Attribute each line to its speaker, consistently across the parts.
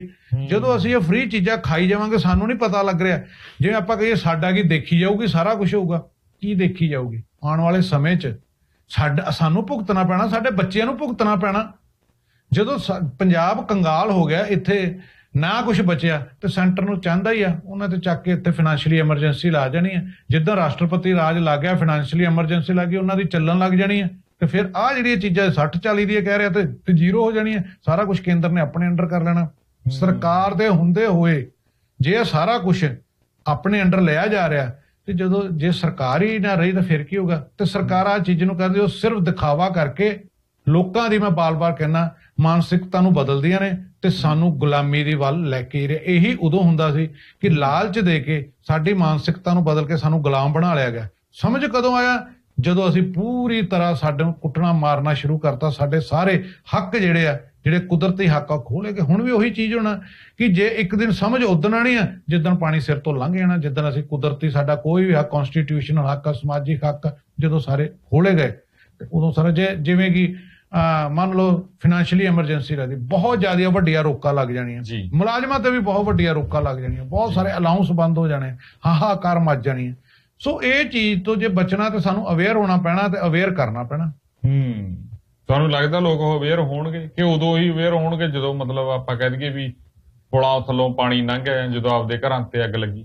Speaker 1: ਜਦੋਂ ਅਸੀਂ ਇਹ ਫ੍ਰੀ ਚੀਜ਼ਾਂ ਖਾਈ ਜਾਵਾਂਗੇ ਸਾਨੂੰ ਨਹੀਂ ਪਤਾ ਲੱਗ ਰਿਹਾ। ਜਿਵੇਂ ਆਪਾਂ ਕਹੀਏ ਸਾਡਾ ਕੀ ਦੇਖੀ ਜਾਊਗੀ, ਸਾਰਾ ਕੁਝ ਹੋਊਗਾ, ਕੀ ਦੇਖੀ ਜਾਊਗੀ? ਆਉਣ ਵਾਲੇ ਸਮੇਂ 'ਚ ਸਾਨੂੰ ਭੁਗਤਣਾ ਪੈਣਾ, ਸਾਡੇ ਬੱਚਿਆਂ ਨੂੰ ਭੁਗਤਣਾ ਪੈਣਾ। ਜਦੋਂ ਪੰਜਾਬ ਕੰਗਾਲ ਹੋ ਗਿਆ, ਇੱਥੇ ਨਾ ਕੁਝ ਬਚਿਆ, ਤੇ ਸੈਂਟਰ ਨੂੰ ਚਾਹੁੰਦਾ ਹੀ ਆ ਉਹਨਾਂ ਤੇ ਚੱਕ ਕੇ ਇੱਥੇ ਫਾਈਨੈਂਸ਼ੀਅਲੀ ਐਮਰਜੈਂਸੀ ਲਾ ਜਾਣੀ ਹੈ। ਜਿੱਦਾਂ ਰਾਸ਼ਟਰਪਤੀ ਰਾਜ ਲੱਗ ਗਿਆ, ਫਾਈਨੈਂਸ਼ੀਅਲੀ ਐਮਰਜੈਂਸੀ ਲੱਗ ਗਈ, ਉਹਨਾਂ ਦੀ ਚੱਲਣ ਲੱਗ ਜਾਣੀ ਹੈ। ਤੇ ਫਿਰ ਆਹ ਜਿਹੜੀਆਂ ਚੀਜ਼ਾਂ 60-40 ਦੀ ਕਹਿ ਰਿਹਾ ਤੇ ਜ਼ੀਰੋ ਹੋ ਜਾਣੀ ਹੈ। ਸਾਰਾ ਕੁਝ ਕੇਂਦਰ ਨੇ ਆਪਣੇ ਅੰਡਰ ਕਰ ਲੈਣਾ। ਸਰਕਾਰ ਦੇ ਹੁੰਦੇ ਹੋਏ ਜੇ ਇਹ ਸਾਰਾ ਕੁਝ ਆਪਣੇ ਅੰਡਰ ਲਿਆ ਜਾ ਰਿਹਾ, ਤੇ ਜਦੋਂ ਜੇ ਸਰਕਾਰ ਹੀ ਨਾ ਰਹੀ ਤਾਂ ਫਿਰ ਕੀ ਹੋਗਾ? ਤੇ ਸਰਕਾਰ ਆ ਚੀਜ਼ ਨੂੰ ਕਰਦੇ, ਉਹ ਸਿਰਫ ਦਿਖਾਵਾ ਕਰਕੇ ਲੋਕਾਂ ਦੀ, ਮੈਂ ਬਾਰ-ਬਾਰ ਕਹਿਣਾ, ਮਾਨਸਿਕਤਾ ਨੂੰ ਬਦਲਦੀਆਂ ਨੇ ਤੇ ਸਾਨੂੰ ਗੁਲਾਮੀ ਦੀ ਵੱਲ ਲੈ ਕੇ ਰਿਹਾ। ਇਹੀ ਉਦੋਂ ਹੁੰਦਾ ਸੀ ਕਿ ਲਾਲਚ ਦੇ ਕੇ ਸਾਡੀ ਮਾਨਸਿਕਤਾ ਨੂੰ ਬਦਲ ਕੇ ਸਾਨੂੰ ਗੁਲਾਮ ਬਣਾ ਲਿਆ ਗਿਆ। ਸਮਝ ਕਦੋਂ ਆਇਆ? ਜਦੋਂ ਅਸੀਂ ਪੂਰੀ ਤਰ੍ਹਾਂ ਸਾਡੇ ਨੂੰ ਕੁੱਟਣਾ ਮਾਰਨਾ ਸ਼ੁਰੂ ਕਰਤਾ। ਸਾਡੇ ਸਾਰੇ ਹੱਕ ਜਿਹੜੇ ਕੁਦਰਤੀ ਹੱਕ ਆ ਖੋਲੇ ਗਏ। ਹੁਣ ਵੀ ਉਹੀ ਚੀਜ਼ ਹੋਣਾ ਕਿ ਜੇ ਇੱਕ ਦਿਨ ਸਮਝ ਉਦਣ ਆਣੀ ਆ ਜਿੱਦਣ ਪਾਣੀ ਸਿਰ ਤੋਂ ਲੰਘ ਜਾਣਾ, ਜਿੱਦਣ ਅਸੀਂ ਕੁਦਰਤੀ ਸਾਡਾ ਕੋਈ ਵੀ ਹੱਕ, ਕਨਸਟੀਟਿਊਸ਼ਨਲ ਹੱਕ, ਸਮਾਜਿਕ ਹੱਕ ਜਦੋਂ ਸਾਰੇ ਖੋਲੇ ਗਏ, ਤੇ ਉਦੋਂ ਸਾਰਾ ਜਿਵੇਂ ਕਿ ਮੰਨ ਲਓ ਫਾਈਨੈਂਸ਼ੀਅਲੀ ਐਮਰਜੈਂਸੀ ਲੱਗਦੀ, ਬਹੁਤ ਜ਼ਿਆਦਾ ਵੱਡੀਆਂ ਰੋਕਾਂ ਲੱਗ ਜਾਣੀਆਂ, ਮੁਲਾਜ਼ਮਾਂ ਤੇ ਵੀ ਬਹੁਤ ਵੱਡੀਆਂ ਰੋਕਾਂ ਲੱਗ ਜਾਣੀਆਂ, ਬਹੁਤ ਸਾਰੇ ਅਲਾਊਂਸ ਬੰਦ ਹੋ ਜਾਣੇ, ਹਾਹਾਕਾਰ ਮੱਚ ਜਾਣੀਆਂ। ਸੋ ਇਹ ਚੀਜ਼ ਤੋਂ ਜੇ ਬਚਣਾ ਤੇ ਸਾਨੂੰ ਅਵੇਅਰ ਹੋਣਾ ਪੈਣਾ ਤੇ ਅਵੇਅਰ ਕਰਨਾ ਪੈਣਾ।
Speaker 2: ਤੁਹਾਨੂੰ ਲੱਗਦਾ ਲੋਕ ਅਵੇਅਰ ਹੋਣਗੇ ਕਿ ਉਦੋਂ ਹੀ ਅਵੇਅਰ ਹੋਣਗੇ ਜਦੋਂ ਮਤਲਬ ਆਪਾਂ ਕਹਿ ਦਈਏ ਵੀ ਪੁਲਾਂ ਥੱਲੋਂ ਪਾਣੀ ਲੰਘਿਆ, ਜਦੋਂ ਆਪਦੇ ਘਰਾਂ ਤੇ ਅੱਗ ਲੱਗੀ?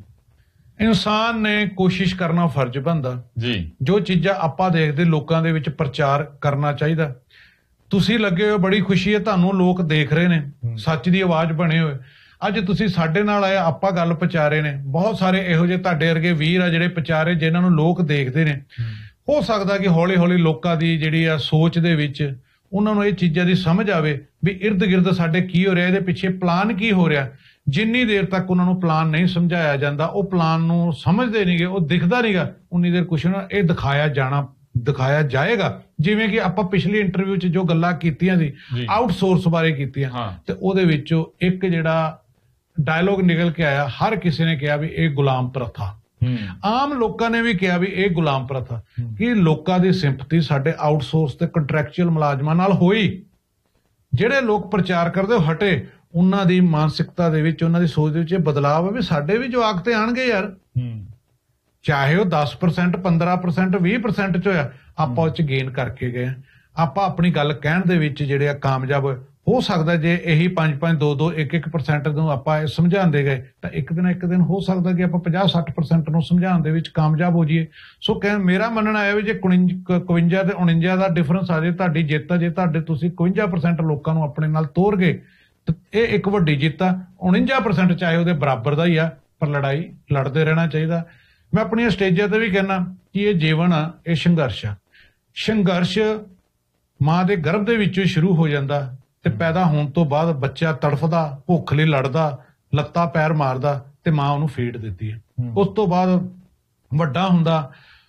Speaker 1: ਇਨਸਾਨ ਨੇ ਕੋਸ਼ਿਸ਼ ਕਰਨਾ ਫਰਜ਼ ਬਣਦਾ ਜੀ। ਜੋ ਚੀਜ਼ਾਂ ਆਪਾਂ ਦੇਖਦੇ ਲੋਕਾਂ ਦੇ ਵਿੱਚ ਪ੍ਰਚਾਰ ਕਰਨਾ ਚਾਹੀਦਾ। ਤੁਸੀਂ ਲੱਗੇ ਹੋ, ਬੜੀ ਖੁਸ਼ੀ ਹੈ, ਤੁਹਾਨੂੰ ਲੋਕ ਦੇਖ ਰਹੇ ਨੇ, ਸੱਚ ਦੀ ਆਵਾਜ਼ ਬਣੇ ਹੋਏ। ਅੱਜ ਤੁਸੀਂ ਸਾਡੇ ਨਾਲ ਆਏ, ਆਪਾਂ ਗੱਲ ਪਹੁੰਚਾ ਰਹੇ ਨੇ। ਬਹੁਤ ਸਾਰੇ ਇਹੋ ਜਿਹੇ ਤੁਹਾਡੇ ਵਰਗੇ ਵੀਰ ਆ ਜਿਹੜੇ ਪਹੁੰਚਾ ਰਹੇ, ਜਿਨ੍ਹਾਂ ਨੂੰ ਲੋਕ ਦੇਖਦੇ ਨੇ। ਹੋ ਸਕਦਾ ਕਿ ਹੌਲੀ ਹੌਲੀ ਲੋਕਾਂ ਦੀ ਜਿਹੜੀ ਆ ਸੋਚ ਦੇ ਵਿੱਚ ਉਹਨਾਂ ਨੂੰ ਇਹ ਚੀਜ਼ਾਂ ਦੀ ਸਮਝ ਆਵੇ ਵੀ ਇਰਦ ਗਿਰਦ ਸਾਡੇ ਕੀ ਹੋ ਰਿਹਾ, ਇਹਦੇ ਪਿੱਛੇ ਪਲਾਨ ਕੀ ਹੋ ਰਿਹਾ। ਜਿੰਨੀ ਦੇਰ ਤੱਕ ਉਹਨਾਂ ਨੂੰ ਪਲਾਨ ਨਹੀਂ ਸਮਝਾਇਆ ਜਾਂਦਾ, ਉਹ ਪਲਾਨ ਨੂੰ ਸਮਝਦੇ ਨਹੀਂਗੇ, ਉਹ ਦਿਖਦਾ ਨਹੀਂਗਾ, ਉਨੀ ਦੇਰ ਕੁਛ ਨਾ ਇਹ ਦਿਖਾਇਆ ਜਾਏਗਾ। ਜਿਵੇਂ ਕਿ ਆਪਾਂ ਪਿਛਲੀ ਇੰਟਰਵਿਊ 'ਚ ਜੋ ਗੱਲਾਂ ਕੀਤੀਆਂ ਸੀ ਆਊਟਸੋਰਸ ਬਾਰੇ ਕੀਤੀਆਂ, ਤੇ ਉਹਦੇ ਵਿੱਚੋਂ ਇੱਕ ਜਿਹੜਾ ਡਾਇਲੋਗ ਨਿਕਲ ਕੇ ਆਇਆ, ਹਰ ਕਿਸੇ ਨੇ ਕਿਹਾ ਵੀ ਇਹ ਗੁਲਾਮ ਪ੍ਰਥਾ। ਆਮ ਲੋਕਾਂ ਨੇ ਵੀ ਕਿਹਾ ਵੀ ਇਹ ਗੁਲਾਮ ਪ੍ਰਥਾ। ਕਿ ਲੋਕਾਂ ਦੀ ਸਿੰਪਥੀ ਸਾਡੇ ਆਊਟਸੋਰਸ ਤੇ ਕੰਟਰੈਕਚੁਅਲ ਮੁਲਾਜ਼ਮਾਂ ਨਾਲ ਹੋਈ। ਜਿਹੜੇ ਲੋਕ ਪ੍ਰਚਾਰ ਕਰਦੇ ਹਟੇ, ਉਹਨਾਂ ਦੀ ਮਾਨਸਿਕਤਾ ਦੇ ਵਿੱਚ, ਉਹਨਾਂ ਦੀ ਸੋਚ ਦੇ ਵਿੱਚ ਇਹ ਬਦਲਾਵ ਆ ਵੀ ਸਾਡੇ ਵੀ ਜਵਾਕ ਤੇ ਆਣਗੇ ਯਾਰ, ਚਾਹੇ ਉਹ 10%, 15%, 20% 'ਚ ਹੋਇਆ, ਆਪਾਂ ਉਹ 'ਚ ਗੇਨ ਕਰਕੇ ਗਏ। ਆਪਾਂ ਆਪਣੀ ਗੱਲ ਕਹਿਣ ਦੇ ਵਿੱਚ ਜਿਹੜੇ ਆ ਕਾਮਯਾਬ ਹੋ ਸਕਦਾ। ਜੇ ਇਹੀ 5-5, 2-2, 1-1% ਨੂੰ ਆਪਾਂ ਸਮਝਾਉਂਦੇ ਗਏ ਤਾਂ ਇੱਕ ਦਿਨ ਹੋ ਸਕਦਾ ਕਿ ਆਪਾਂ 50-60% ਨੂੰ ਸਮਝਾਉਣ ਦੇ ਵਿੱਚ ਕਾਮਯਾਬ ਹੋ ਜਾਈਏ। ਸੋ ਮੇਰਾ ਮੰਨਣਾ ਹੈ ਵੀ ਜੇ 51 ਤੇ 49 ਦਾ ਡਿਫਰੈਂਸ ਆ ਜੇ, ਤੁਹਾਡੀ ਜਿੱਤ ਆ। ਜੇ ਤੁਸੀਂ 51% ਲੋਕਾਂ ਨੂੰ ਆਪਣੇ ਨਾਲ ਤੋਰ ਗਏ ਤਾਂ ਇਹ ਇੱਕ ਵੱਡੀ ਜਿੱਤ ਆ। 49% ਚਾਹੇ ਉਹਦੇ ਬਰਾਬਰ ਦਾ ਹੀ ਆ, ਪਰ ਲੜਾਈ ਲੜਦੇ ਰਹਿਣਾ ਚਾਹੀਦਾ। ਮੈਂ ਆਪਣੀਆਂ ਸਟੇਜਾਂ ਤੇ ਵੀ ਕਹਿਣਾ ਕਿ ਇਹ ਜੀਵਨ ਆ, ਇਹ ਸੰਘਰਸ਼ ਆ। ਸੰਘਰਸ਼ ਮਾਂ ਦੇ ਗਰਭ ਦੇ ਵਿੱਚੋਂ ਸ਼ੁਰੂ ਹੋ ਜਾਂਦਾ ਤੇ ਪੈਦਾ ਹੋਣ ਤੋਂ ਬਾਅਦ ਬੱਚਾ ਤੜਫਦਾ, ਭੁੱਖ ਲਈ ਲੜਦਾ, ਲੱਤਾਂ ਪੈਰ ਮਾਰਦਾ ਤੇ ਮਾਂ ਉਹਨੂੰ ਫੀਡ ਦਿੰਦੀ ਹੈ। ਉਸ ਤੋਂ ਬਾਅਦ ਵੱਡਾ ਹੁੰਦਾ,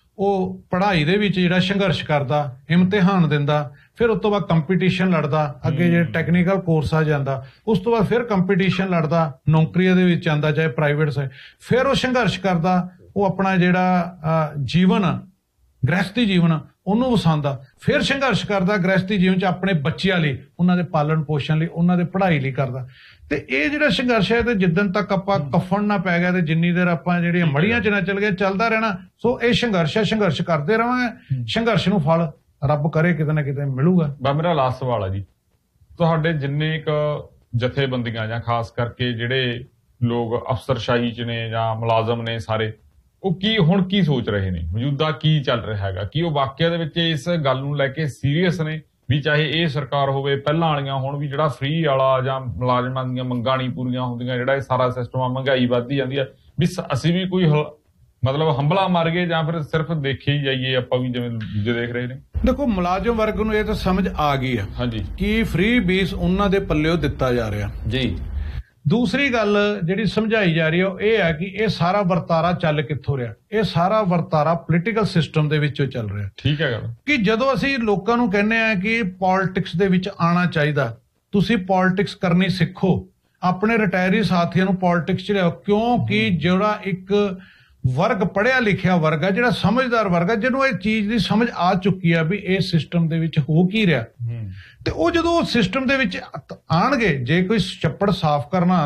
Speaker 1: ਉਹ ਪੜ੍ਹਾਈ ਦੇ ਵਿੱਚ ਜਿਹੜਾ ਸੰਘਰਸ਼ ਕਰਦਾ, ਇਮਤਿਹਾਨ ਦਿੰਦਾ, ਫਿਰ ਉਸ ਤੋਂ ਬਾਅਦ ਕੰਪੀਟੀਸ਼ਨ ਲੜਦਾ, ਅੱਗੇ ਜਿਹੜੇ ਟੈਕਨੀਕਲ ਕੋਰਸ ਆ ਜਾਂਦਾ, ਉਸ ਤੋਂ ਬਾਅਦ ਫਿਰ ਕੰਪੀਟੀਸ਼ਨ ਲੜਦਾ, ਨੌਕਰੀਆਂ ਦੇ ਵਿੱਚ ਆਉਂਦਾ, ਚਾਹੇ ਪ੍ਰਾਈਵੇਟ ਸੇ, ਫਿਰ ਉਹ ਸੰਘਰਸ਼ ਕਰਦਾ, ਉਹ ਆਪਣਾ ਜਿਹੜਾ ਜੀਵਨ ਆ, ਗ੍ਰਹਿਸਥੀ ਜੀਵਨ, ਉਹਨੂੰ ਵਸਾਉਂਦਾ, ਫਿਰ ਸੰਘਰਸ਼ ਕਰਦਾ ਗ੍ਰਹਿਸਥੀ ਜੀਵਨ 'ਚ ਆਪਣੇ ਬੱਚਿਆਂ ਲਈ, ਉਹਨਾਂ ਦੇ ਪਾਲਣ ਪੋਸ਼ਣ ਲਈ, ਉਹਨਾਂ ਦੇ ਪੜ੍ਹਾਈ ਲਈ ਕਰਦਾ। ਤੇ ਇਹ ਜਿਹੜਾ ਸੰਘਰਸ਼ ਹੈ, ਤੇ ਜਿੱਦਣ ਤੱਕ ਆਪਾਂ ਕਫਨ ਨਾ ਪੈ ਗਿਆ ਤੇ ਜਿੰਨੀ ਦੇਰ ਆਪਾਂ ਜਿਹੜੀਆਂ ਮੜੀਆਂ 'ਚ ਨਾ ਚੱਲ ਗਏ, ਚੱਲਦਾ ਰਹਿਣਾ। ਸੋ ਇਹ ਸੰਘਰਸ਼ ਹੈ, ਸੰਘਰਸ਼ ਕਰਦੇ ਰਹਾਂਗੇ। ਸੰਘਰਸ਼ ਨੂੰ ਫਲ ਰੱਬ ਕਰੇ ਕਿਤੇ ਨਾ ਕਿਤੇ ਮਿਲੂਗਾ।
Speaker 2: ਮੇਰਾ ਲਾਸਟ ਸਵਾਲ ਹੈ ਜੀ, ਤੁਹਾਡੇ ਜਿੰਨੇ ਕੁ ਜਥੇਬੰਦੀਆਂ ਜਾਂ ਖਾਸ ਕਰਕੇ ਜਿਹੜੇ ਲੋਕ ਅਫਸਰਸ਼ਾਹੀ 'ਚ ਨੇ ਜਾਂ ਮੁਲਾਜ਼ਮ ਨੇ ਸਾਰੇ, ਉਹ ਹੁਣ ਕੀ ਸੋਚ ਰਹੇ ਨੇ, ਮੌਜੂਦਾ ਕੀ ਚੱਲ ਰਿਹਾ ਹੈਗਾ? ਕੀ ਉਹ ਵਾਕਿਆ ਦੇ ਵਿੱਚ ਇਸ ਗੱਲ ਨੂੰ ਲੈ ਕੇ ਸੀਰੀਅਸ ਨੇ ਵੀ ਚਾਹੇ ਇਹ ਸਰਕਾਰ ਹੋਵੇ, ਪਹਿਲਾਂ ਵਾਲੀਆਂ ਹੋਣ, ਵੀ ਜਿਹੜਾ ਫ੍ਰੀ ਵਾਲਾ ਜਾਂ ਮੁਲਾਜ਼ਮਾਂ ਦੀਆਂ ਮੰਗਾਂ ਨਹੀਂ ਪੂਰੀਆਂ ਹੁੰਦੀਆਂ, ਜਿਹੜਾ ਇਹ ਸਾਰਾ ਸਿਸਟਮ ਆ, ਮਹਿੰਗਾਈ ਵੱਧਦੀ ਜਾਂਦੀ ਹੈ, ਵੀ ਅਸੀਂ ਵੀ ਕੋਈ ਮਤਲਬ ਹੰਭਲਾ ਮਾਰ ਗਏ ਜਾਂ ਫਿਰ ਸਿਰਫ ਦੇਖੇ ਹੀ ਜਾਈਏ ਆਪਾਂ ਵੀ ਜਿਵੇਂ ਦੂਜੇ ਦੇਖ ਰਹੇ ਨੇ?
Speaker 1: ਦੇਖੋ, ਮੁਲਾਜ਼ਮ ਵਰਗ ਨੂੰ ਇਹ ਤਾਂ ਸਮਝ ਆ ਗਈ ਆ ਕਿ ਫ੍ਰੀ ਬੀਸ ਉਹਨਾਂ ਦੇ ਪੱਲਿਓ ਦਿੱਤਾ ਜਾ ਰਿਹਾ ਜੀ। ਦੂਸਰੀ ਗੱਲ ਜਿਹੜੀ ਸਮਝਾਈ ਜਾ ਰਹੀ ਹੈ ਉਹ ਇਹ ਹੈ ਕਿ ਇਹ ਸਾਰਾ ਵਰਤਾਰਾ ਚੱਲ ਕਿੱਥੋਂ ਰਿਹਾ? ਇਹ ਸਾਰਾ ਵਰਤਾਰਾ ਪੋਲੀਟੀਕਲ ਸਿਸਟਮ ਦੇ ਵਿੱਚੋਂ ਚੱਲ ਰਿਹਾ।
Speaker 2: ਠੀਕ ਹੈ ਗੱਲ। ਕਿ
Speaker 1: ਜਦੋਂ ਅਸੀਂ ਲੋਕਾਂ ਨੂੰ ਕਹਿੰਦੇ ਆ ਕਿ ਪੋਲਿਟਿਕਸ ਦੇ ਵਿੱਚ ਆਉਣਾ ਚਾਹੀਦਾ, ਤੁਸੀਂ ਪੋਲਿਟਿਕਸ ਕਰਨੀ ਸਿੱਖੋ, ਆਪਣੇ ਰਿਟਾਇਰੀ ਸਾਥੀਆਂ ਨੂੰ ਪੋਲਿਟਿਕਸ 'ਚ ਲਿਆਓ, ਕਿਉਂਕਿ ਜਿਹੜਾ ਇੱਕ ਵਰਗ ਪੜ੍ਹਿਆ ਲਿਖਿਆ ਵਰਗ ਆ, ਜਿਹੜਾ ਸਮਝਦਾਰ ਵਰਗ ਆ, ਜਿਹਨੂੰ ਇਹ ਚੀਜ਼ ਦੀ ਸਮਝ ਆ ਚੁੱਕੀ ਆ ਵੀ ਇਹ ਸਿਸਟਮ ਦੇ ਵਿੱਚ ਹੋ ਕੀ ਰਿਹਾ, ਤੇ ਉਹ ਜਦੋਂ ਸਿਸਟਮ ਦੇ ਵਿੱਚ ਆਣਗੇ, ਜੇ ਕੋਈ ਛੱਪੜ ਸਾਫ਼ ਕਰਨਾ